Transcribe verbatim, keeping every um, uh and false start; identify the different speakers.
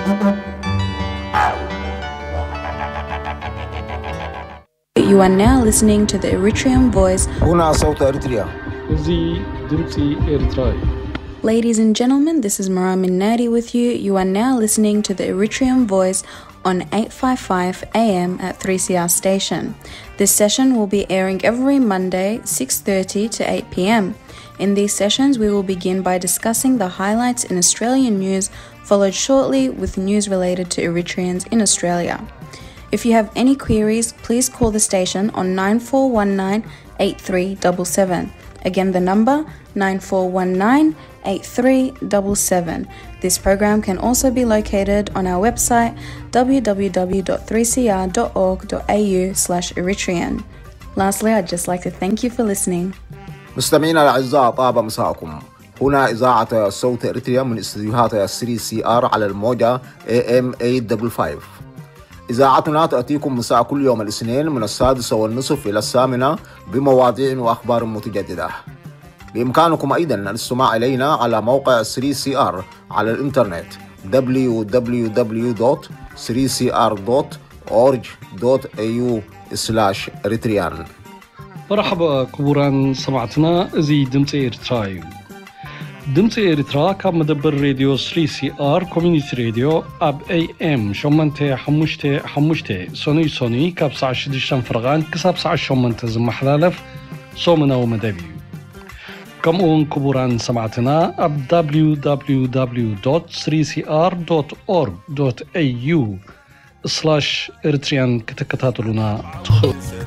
Speaker 1: You are now listening to the Eritrean Voice.
Speaker 2: هنا صوت إريتريا.
Speaker 3: زي دمتي إريتراي.
Speaker 1: Ladies and gentlemen, this is Maram Nadi with you. You are now listening to the Eritrean Voice on eight fifty-five A M at three C R station. This session will be airing every Monday, six thirty to eight P M. In these sessions, we will begin by discussing the highlights in Australian news, followed shortly with news related to Eritreans in Australia. If you have any queries, please call the station on nine four one nine, eight three seven seven. Again, the number nine four one nine, eight three seven seven. This program can also be located on our website w w w dot three c r dot org dot a u slash Eritrean. Lastly, I'd just like to thank you for listening.
Speaker 2: مستمعينا الأعزاء، طاب مساءكم. هنا إذاعة صوت إريتريا من استديوهات ثري سي آر على الموجة إيه إم ثمانمية وخمسين. إذاعتنا تأتيكم مساء كل يوم الاثنين من السادسة والنصف إلى الثامنة بمواضيع وأخبار متجددة. بإمكانكم أيضا الاستماع إلينا على موقع ثري سي آر على الإنترنت دبليو دبليو دبليو دوت ثري سي آر دوت أورج دوت إيه يو سلاش إريتريان.
Speaker 3: مرحبا كبران سمعتنا زي دمتي إريتراي. دمتي إريترا كاب مدبر راديو ثري سي آر كوميونيتي راديو أب أي إم شمنتي حموشتي حموشتي سوني سوني كاب ساعة شديشتان فرغان كساب ساعة شمنتي زم حلالف صومنا ومدبيو. كم أون كبران سمعتنا أب دبليو دبليو دبليو دوت ثري سي آر دوت أورج دوت إيه يو سلاش إريتريان كتكتاتلنا تخل.